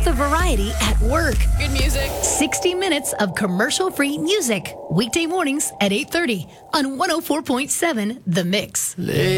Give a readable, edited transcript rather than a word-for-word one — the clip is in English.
of variety at work. Good music. 60 minutes of commercial-free music. Weekday mornings at 8:30 on 104.7 The Mix.